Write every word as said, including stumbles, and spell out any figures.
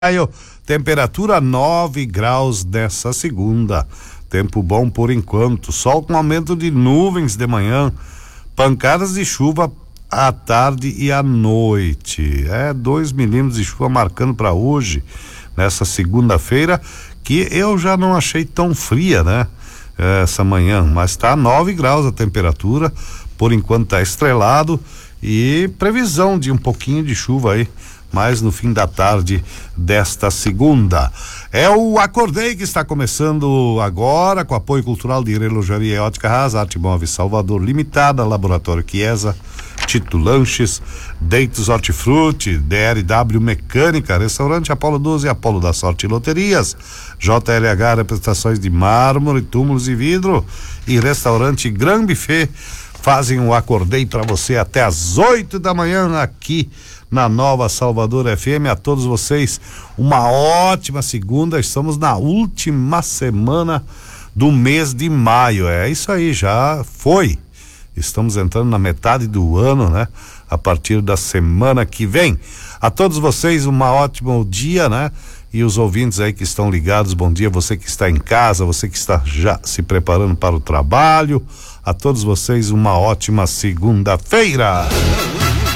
Temperatura nove graus nessa segunda. Tempo bom por enquanto. Sol com aumento de nuvens de manhã. Pancadas de chuva à tarde e à noite. É, dois milímetros de chuva marcando para hoje, nessa segunda-feira, que eu já não achei tão fria, né? Essa manhã, mas tá nove graus a temperatura. Por enquanto tá estrelado e previsão de um pouquinho de chuva aí, mas no fim da tarde desta segunda. É o Acordei que está começando agora, com apoio cultural de Relojaria e Ótica Haas, Arte Móveis Salvador Limitada, Laboratório Chiesa, Tito Lanches, Deitos Hortifruti, D R W Mecânica, Restaurante Apolo doze, Apolo da Sorte e Loterias, J L H Representações de Mármore, Túmulos e Vidro e Restaurante Gran Buffet fazem o Acordei para você até às oito da manhã aqui na Nova Salvador F M. A todos vocês, uma ótima segunda. Estamos na última semana do mês de maio. É isso aí, já foi. Estamos entrando na metade do ano, né? A partir da semana que vem. A todos vocês, um ótimo dia, né? E os ouvintes aí que estão ligados, bom dia. Você que está em casa, você que está já se preparando para o trabalho. A todos vocês, uma ótima segunda-feira.